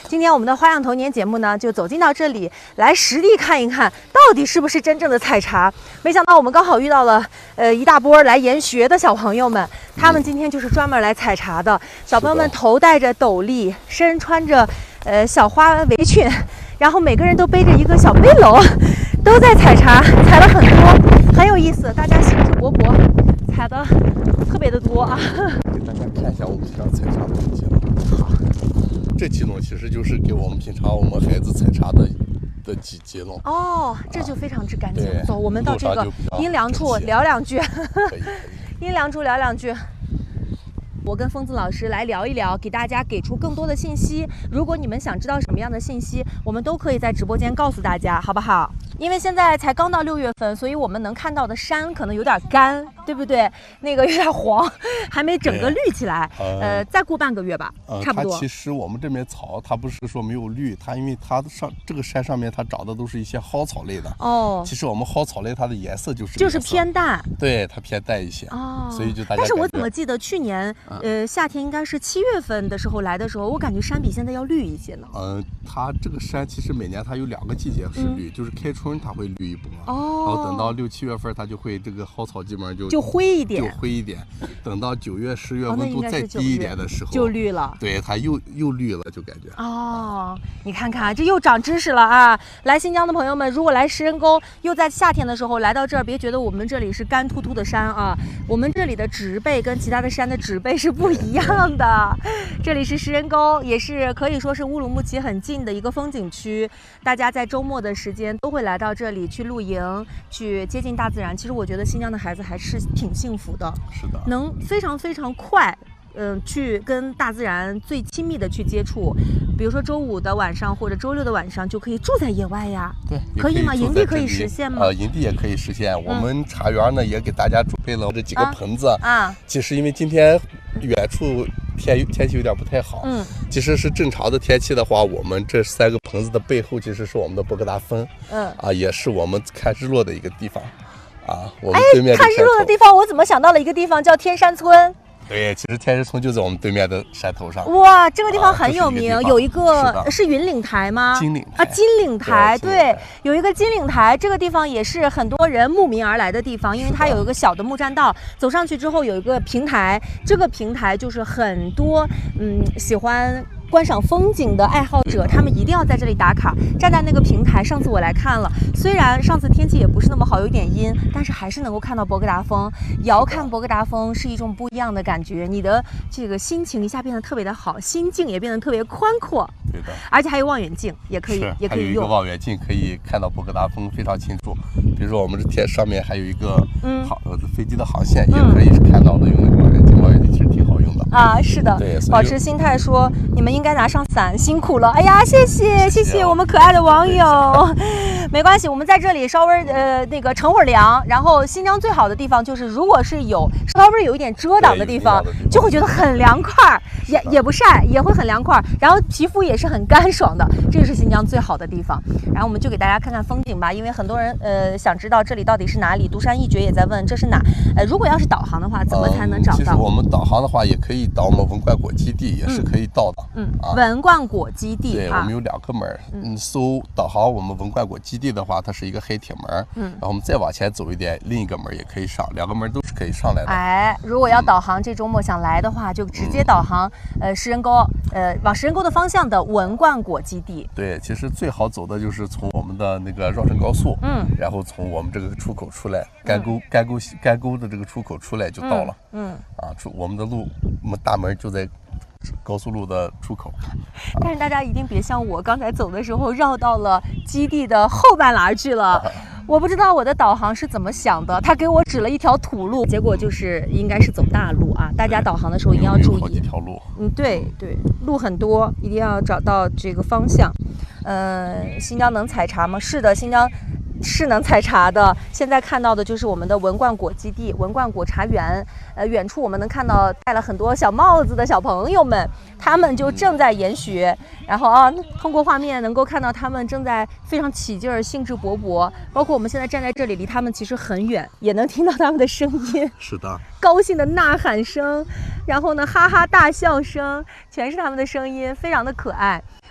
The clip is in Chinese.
今天我们的花样童年节目呢，就走进到这里来实地看一看，到底是不是真正的采茶。没想到我们刚好遇到了一大波来研学的小朋友们，他们今天就是专门来采茶的。小朋友们头戴着斗笠，身穿着小花围裙，然后每个人都背着一个小背篓，都在采茶，采了很多，很有意思，大家兴致勃勃，采的特别的多啊。 给大家看一下我们平常采茶的这些。好，这几垄其实就是给我们平常我们孩子采茶的几垄。 哦，这就非常之干净。 对， 走，我们到这个阴凉处聊两句。 可以。 阴凉处聊两句。我跟疯子老师来聊一聊，给大家给出更多的信息。如果你们想知道什么样的信息，我们都可以在直播间告诉大家，好不好？因为现在才刚到6月份，所以我们能看到的山可能有点干，对不对？那个有点黄，还没整个绿起来。再过半个月吧，差不多。 它其实我们这边草，它不是说没有绿，它因为它这个山上面它长的都是一些蒿草类的。哦。其实我们蒿草类它的颜色就是偏淡。对， 它偏淡一些。哦。所以就大家。 但是我怎么记得去年夏天应该是7月份的时候来的时候，我感觉山比现在要绿一些呢。 它这个山其实每年它有2个季节是绿，就是开春它会绿一波，然后等到6、7月份它就会这个蒿草基本上就灰一点，等到9月、10月温度再低一点的时候就绿了， 对，它又绿了，就感觉。 哦，你看看这又长知识了啊！来新疆的朋友们，如果来石人沟又在夏天的时候来到这儿，别觉得我们这里是干秃秃的山啊，我们这里的植被跟其他的山的植被是不一样的。这里是石人沟，也是可以说是乌鲁木齐很近的一个风景区，大家在周末的时间都会来到这里去露营，去接近大自然。其实我觉得新疆的孩子还是挺幸福的， 是的， 能非常非常快，去跟大自然最亲密的去接触。比如说周5的晚上或者周6的晚上就可以住在野外呀。 对， 可以吗？营地可以实现吗？ 营地也可以实现。我们茶园呢也给大家准备了这几个棚子啊。其实因为今天远处天气有点不太好，其实是正常的天气的话，我们这3个棚子的背后其实是我们的博格达峰，也是我们看日落的一个地方，我们对面看日落的地方，我怎么想到了一个地方叫天山村？ 对，其实天山村就在我们对面的山头上。 哇，这个地方很有名，有一个是云岭台吗？ 金岭台金岭台，对，有一个金岭台，这个地方也是很多人慕名而来的地方，因为它有一个小的木栈道，走上去之后有一个平台，这个平台就是很多喜欢观赏风景的爱好者，他们一定要在这里打卡，站在那个平台。上次我来看了，虽然上次天气也不是那么好，有点阴，但是还是能够看到博格达峰。遥看博格达峰是一种不一样的感觉，你的这个心情一下变得特别的好，心境也变得特别宽阔。 对的， 而且还有望远镜，也可以用。 还有一个望远镜可以看到博格达峰非常清楚。比如说我们这天上面还有一个飞机的航线，也可以看到的，用那个望远镜。望远镜其实挺好用的啊。是的，对，保持心态说你们应该拿上伞，辛苦了。哎呀，谢谢我们可爱的网友。没关系，我们在这里稍微那个乘会儿凉。然后新疆最好的地方就是，如果是有稍微有一点遮挡的地方，就会觉得很凉快，也不晒，也会很凉快，然后皮肤也是很干爽的。这个是新疆最好的地方。然后我们就给大家看看风景吧，因为很多人想知道这里到底是哪里。独山一绝也在问这是哪？如果要是导航的话，怎么才能找到？ 其实我们导航的话，也可以到我们文冠果基地，也是可以到的。 文冠果基地， 对，我们有2个门。搜导航我们文冠果基地的话，它是一个黑铁门。然后我们再往前走一点，另一个门也可以上，2个门都是可以上来的。 哎，如果要导航这周末想来的话，就直接导航石人沟，往石人沟的方向的文冠果基地。 对，其实最好走的就是从我们的那个绕城高速，然后从我们这个出口出来，干沟的这个出口出来就到了。我们的路，我们大门就在高速路的出口。 但是大家一定别像我刚才走的时候绕到了基地的后半栏去了。我不知道我的导航是怎么想的，他给我指了一条土路，结果就是应该是走大路啊。大家导航的时候一定要注意。 好几条路。 对，路很多，一定要找到这个方向。新疆能采茶吗？是的，新疆是能采茶的。现在看到的就是我们的文冠果基地、文冠果茶园。远处我们能看到戴了很多小帽子的小朋友们，他们就正在研学。然后通过画面能够看到他们正在非常起劲儿、兴致勃勃。包括我们现在站在这里，离他们其实很远，也能听到他们的声音。 是的， 高兴的呐喊声，然后呢，哈哈大笑声，全是他们的声音，非常的可爱。